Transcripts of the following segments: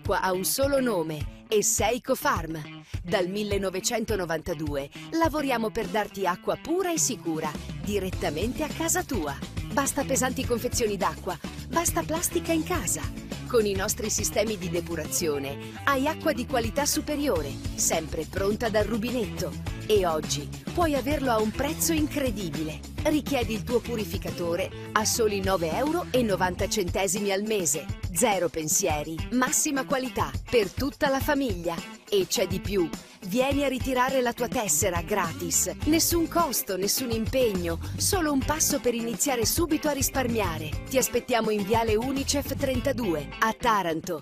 acqua ha un solo nome, Esseico Farm. Dal 1992 lavoriamo per darti acqua pura e sicura, direttamente a casa tua. Basta pesanti confezioni d'acqua, basta plastica in casa. Con i nostri sistemi di depurazione hai acqua di qualità superiore, sempre pronta dal rubinetto. E oggi puoi averlo a un prezzo incredibile. Richiedi il tuo purificatore a soli 9,90 € al mese. Zero pensieri, massima qualità per tutta la famiglia. E c'è di più. Vieni a ritirare la tua tessera gratis. Nessun costo, nessun impegno, solo un passo per iniziare subito a risparmiare. Ti aspettiamo in Viale Unicef 32 a Taranto.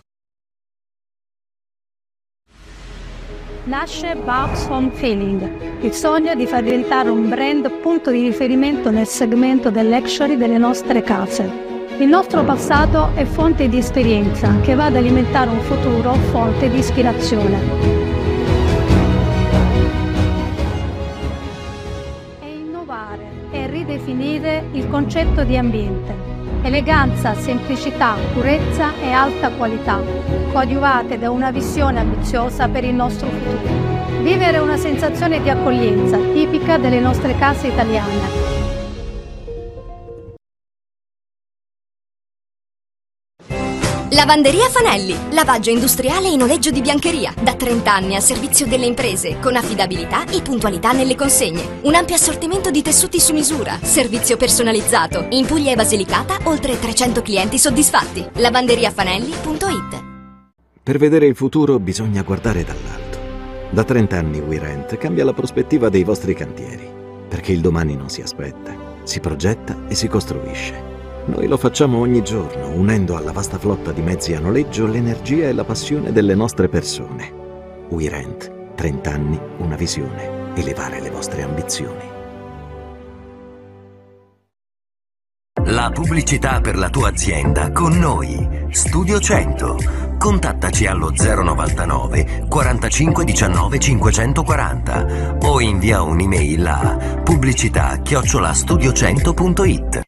Nasce Babs Home Feeling, il sogno di far diventare un brand punto di riferimento nel segmento del luxury delle nostre case. Il nostro passato è fonte di esperienza che va ad alimentare un futuro fonte di ispirazione. E innovare e ridefinire il concetto di ambiente. Eleganza, semplicità, purezza e alta qualità, coadiuvate da una visione ambiziosa per il nostro futuro. Vivere una sensazione di accoglienza tipica delle nostre case italiane. Lavanderia Fanelli, lavaggio industriale e noleggio di biancheria, da 30 anni a servizio delle imprese, con affidabilità e puntualità nelle consegne. Un ampio assortimento di tessuti su misura, servizio personalizzato. In Puglia e Basilicata, oltre 300 clienti soddisfatti. lavanderiafanelli.it. Per vedere il futuro bisogna guardare dall'alto. Da 30 anni WeRent cambia la prospettiva dei vostri cantieri, perché il domani non si aspetta, si progetta e si costruisce. Noi lo facciamo ogni giorno, unendo alla vasta flotta di mezzi a noleggio l'energia e la passione delle nostre persone. WeRent, 30 anni, una visione, elevare le vostre ambizioni. La pubblicità per la tua azienda con noi. Studio 100. Contattaci allo 099 45 19 540 o invia un'email a pubblicità@studio100.it.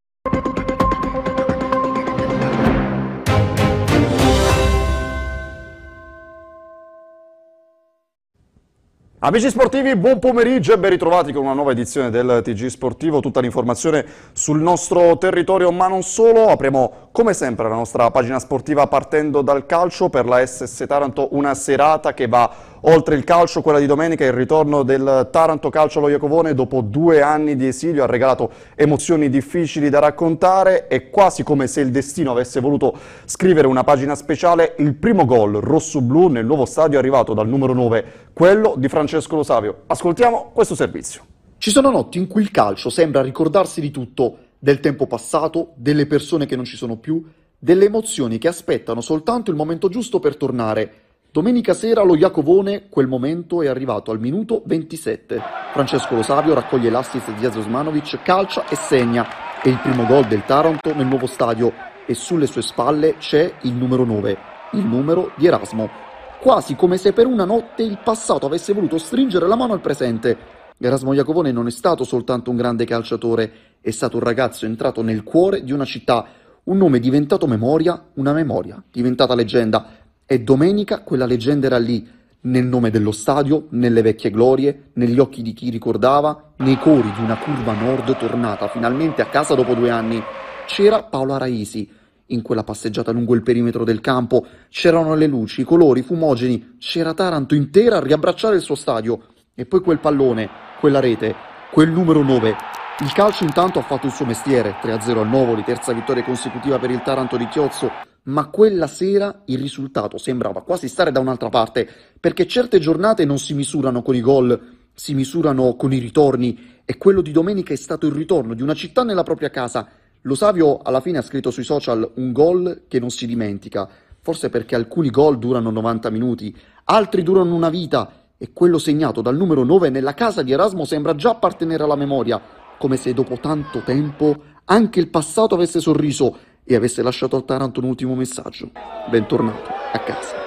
Amici sportivi, buon pomeriggio e ben ritrovati con una nuova edizione del TG Sportivo. Tutta l'informazione sul nostro territorio, ma non solo. Apriamo come sempre la nostra pagina sportiva partendo dal calcio. Per la SS Taranto una serata che va oltre il calcio, quella di domenica. Il ritorno del Taranto Calcio allo Iacovone dopo 2 anni di esilio ha regalato emozioni difficili da raccontare e quasi come se il destino avesse voluto scrivere una pagina speciale. Il primo gol rossoblu nel nuovo stadio è arrivato dal numero 9, quello di Francesco Lo Savio. Ascoltiamo questo servizio. Ci sono notti in cui il calcio sembra ricordarsi di tutto, del tempo passato, delle persone che non ci sono più, delle emozioni che aspettano soltanto il momento giusto per tornare. Domenica sera allo Iacovone quel momento è arrivato al minuto 27. Francesco Lo Savio raccoglie l'assist di Osmanovic, calcia e segna. È il primo gol del Taranto nel nuovo stadio e sulle sue spalle c'è il numero 9, il numero di Erasmo. Quasi come se per una notte il passato avesse voluto stringere la mano al presente. Erasmo Iacovone non è stato soltanto un grande calciatore, è stato un ragazzo entrato nel cuore di una città, un nome diventato memoria, una memoria diventata leggenda. E domenica quella leggenda era lì, nel nome dello stadio, nelle vecchie glorie, negli occhi di chi ricordava, nei cori di una curva nord tornata finalmente a casa dopo 2 anni. C'era Paolo Araisi. In quella passeggiata lungo il perimetro del campo c'erano le luci, i colori, i fumogeni, c'era Taranto intera a riabbracciare il suo stadio. E poi quel pallone, quella rete, quel numero 9. Il calcio intanto ha fatto il suo mestiere, 3-0 al Novoli, terza vittoria consecutiva per il Taranto di Chiozzo, ma quella sera il risultato sembrava quasi stare da un'altra parte, perché certe giornate non si misurano con i gol, si misurano con i ritorni, e quello di domenica è stato il ritorno di una città nella propria casa. Lo Savio alla fine ha scritto sui social un gol che non si dimentica, forse perché alcuni gol durano 90 minuti, altri durano una vita, e quello segnato dal numero 9 nella casa di Erasmo sembra già appartenere alla memoria, come se dopo tanto tempo anche il passato avesse sorriso e avesse lasciato a Taranto un ultimo messaggio. Bentornato a casa.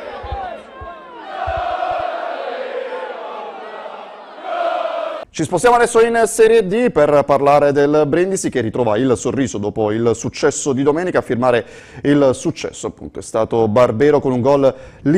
Ci spostiamo adesso in Serie D per parlare del Brindisi che ritrova il sorriso dopo il successo di domenica. A firmare il successo appunto è stato Barbero con un gol